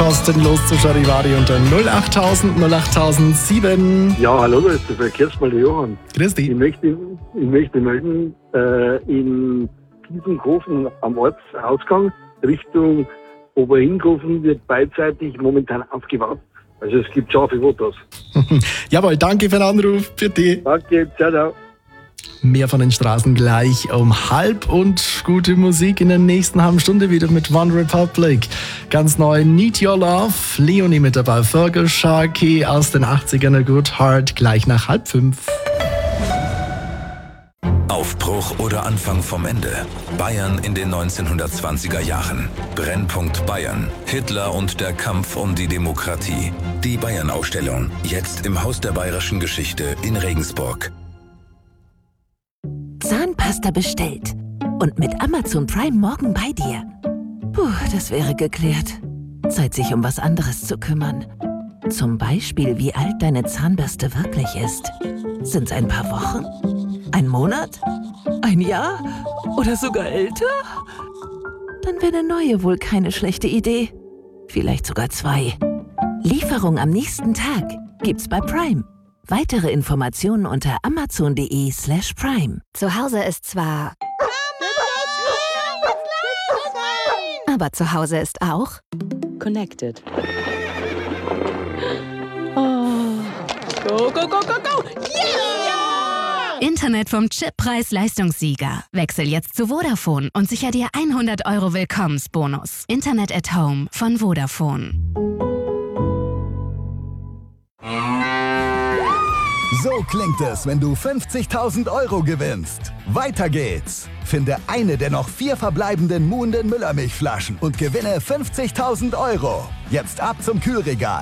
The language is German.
kostenlos zu Charivari unter 08000 08007. Ja, hallo, da ist der Verkehrsmelder Johann. Grüß dich. Ich möchte melden, in Kiesenhofen am Ortsausgang Richtung Oberhinghofen wird beidseitig momentan aufgebaut. Also es gibt scharfe Fotos. Jawohl, danke für den Anruf. Für dich. Danke, ciao, ciao. Mehr von den Straßen gleich um 12:30 und gute Musik in der nächsten halben Stunde wieder mit One Republic. Ganz neu Need Your Love, Leonie mit dabei, Fergal Sharkey aus den 80ern, A Good Heart, gleich nach 4:30. Aufbruch oder Anfang vom Ende. Bayern in den 1920er Jahren. Brennpunkt Bayern. Hitler und der Kampf um die Demokratie. Die Bayern-Ausstellung. Jetzt im Haus der Bayerischen Geschichte in Regensburg. Zahnpasta bestellt. Und mit Amazon Prime morgen bei dir. Puh, das wäre geklärt. Zeit, sich um was anderes zu kümmern. Zum Beispiel, wie alt deine Zahnbürste wirklich ist. Sind's ein paar Wochen? Ein Monat? Ein Jahr? Oder sogar älter? Dann wäre eine neue wohl keine schlechte Idee. Vielleicht sogar 2. Lieferung am nächsten Tag gibt's bei Prime. Weitere Informationen unter amazon.de/prime. Zu Hause ist zwar... Aber zu Hause ist auch... Connected. Oh. Go, go, go, go, go! Yeah! Internet vom Chippreis-Leistungssieger. Wechsel jetzt zu Vodafone und sicher dir 100 € Willkommensbonus. Internet at Home von Vodafone. So klingt es, wenn du 50.000 € gewinnst. Weiter geht's. Finde eine der noch 4 verbleibenden Muhnden Müllermilchflaschen und gewinne 50.000 €. Jetzt ab zum Kühlregal.